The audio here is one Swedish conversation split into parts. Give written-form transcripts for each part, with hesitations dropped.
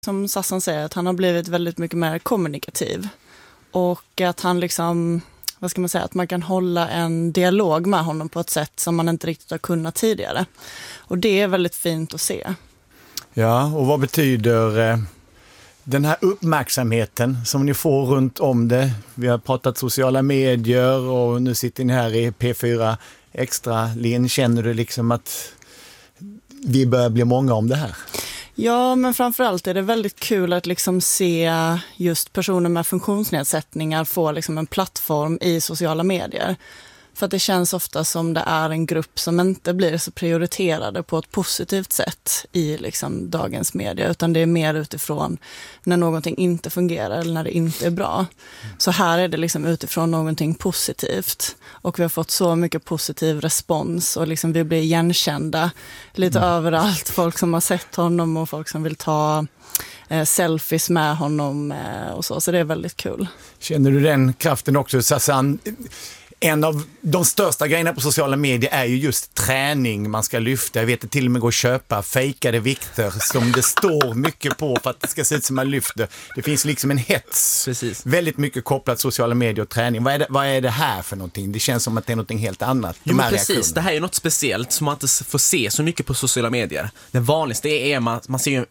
Som Sassan säger, att han har blivit väldigt mycket mer kommunikativ. Och att han liksom, vad ska man säga, att man kan hålla en dialog med honom på ett sätt som man inte riktigt har kunnat tidigare. Och det är väldigt fint att se. Ja, och vad betyder den här uppmärksamheten som ni får runt om det? Vi har pratat sociala medier och nu sitter ni här i P4 Extra. Linn, känner du liksom att vi börjar bli många om det här? Ja, men framförallt är det väldigt kul att liksom se just personer med funktionsnedsättningar få liksom en plattform i sociala medier. För att det känns ofta som det är en grupp som inte blir så prioriterade på ett positivt sätt i liksom dagens media, utan det är mer utifrån när någonting inte fungerar eller när det inte är bra. Så här är det liksom utifrån någonting positivt. Och vi har fått så mycket positiv respons och liksom vi blir igenkända lite överallt. Folk som har sett honom och folk som vill ta selfies med honom och så. Så det är väldigt kul. Känner du den kraften också, Sassan? En av de största grejerna på sociala medier är ju just träning man ska lyfta. Jag vet att till och med gå och köpa fejkade vikter som det står mycket på för att det ska se ut som man lyfter. Det finns liksom en hets. Precis. Väldigt mycket kopplat till sociala medier och träning. Vad är det här för någonting? Det känns som att det är någonting helt annat. Jo, men precis. Det här är något speciellt som man inte får se så mycket på sociala medier. Det vanligaste är man ser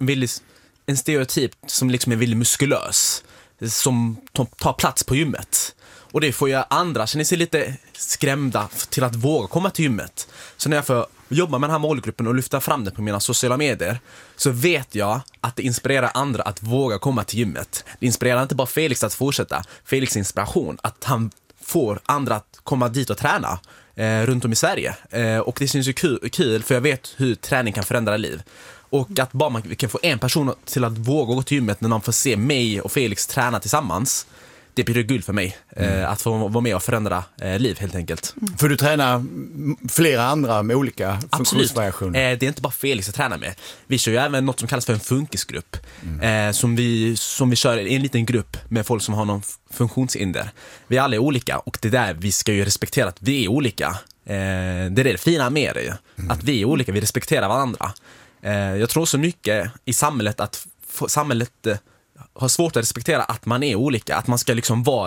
en stereotyp som liksom är väldigt muskulös. Som tar plats på gymmet. Och det får ju andra känner sig lite skrämda till att våga komma till gymmet. Så när jag får jobba med den här målgruppen och lyfta fram det på mina sociala medier, så vet jag att det inspirerar andra att våga komma till gymmet. Det inspirerar inte bara Felix att fortsätta. Felix inspiration, att han får andra att komma dit och träna runt om i Sverige. Och det syns ju kul för jag vet hur träning kan förändra liv. Och att bara man kan få en person till att våga gå till gymmet när man får se mig och Felix träna tillsammans, det blir guld för mig att få vara med och förändra liv helt enkelt. För du tränar flera andra med olika funktionsvariationer. Det är inte bara Felix att träna med. Vi kör ju även något som kallas för en funkisgrupp. Som vi kör i en liten grupp med folk som har någon funktionshinder. Vi alla är olika och det där vi ska ju respektera att vi är olika. Det är det fina med det ju. Att vi är olika, vi respekterar varandra. Jag tror så mycket i samhället att samhället har svårt att respektera att man är olika, att man ska liksom vara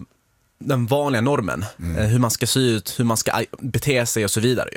den vanliga normen, hur man ska se ut, hur man ska bete sig och så vidare.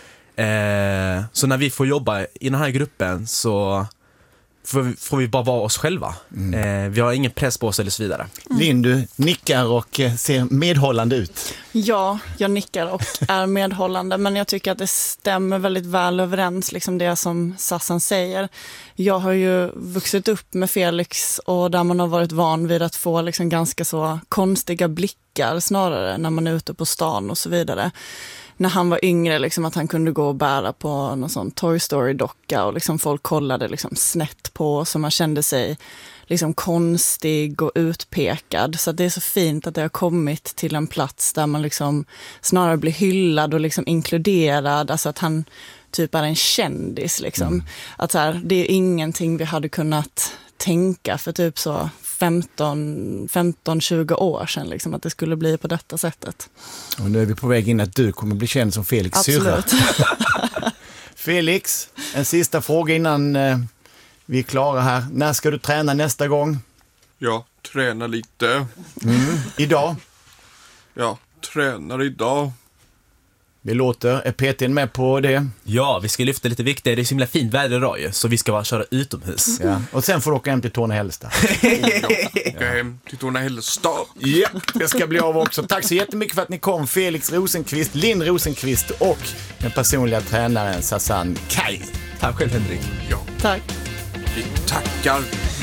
Så när vi får jobba i den här gruppen så får vi bara vara oss själva. Vi har ingen press på oss eller så vidare. Linn, du nickar och ser medhållande ut. Ja, jag nickar och är medhållande, men jag tycker att det stämmer väldigt väl överens, liksom det som Sassan säger. Jag har ju vuxit upp med Felix och där man har varit van vid att få liksom ganska så konstiga blickar snarare när man är ute på stan och så vidare. När han var yngre, liksom, att han kunde gå och bära på någon sån Toy Story-docka och liksom folk kollade liksom snett på, så man kände sig liksom konstig och utpekad. Så att det är så fint att det har kommit till en plats där man liksom snarare blir hyllad och liksom inkluderad. Alltså att han typ är en kändis. Liksom. Att så här, det är ingenting vi hade kunnat tänka för typ så 15-20 år sedan, liksom, att det skulle bli på detta sättet. Och nu är vi på väg in att du kommer bli känd som Felix syrra. Felix, en sista fråga innan vi är klara här. När ska du träna nästa gång? Jag tränar lite. Idag? Jag tränar idag. Vi låter. Är PT:n med på det? Ja, vi ska lyfta lite vikter. Det är så himla fint väder idag ju, så vi ska bara köra utomhus. Ja. Och sen får du åka hem till Torna-Hällestad. Åka hem till Torna-Hällestad. Ja, det ska bli av också. Tack så jättemycket för att ni kom. Felix Rosenqvist, Linn Rosenqvist och den personliga tränaren Sassan Kaj. Tack själv, Henrik. Ja, Tack. vi tackar.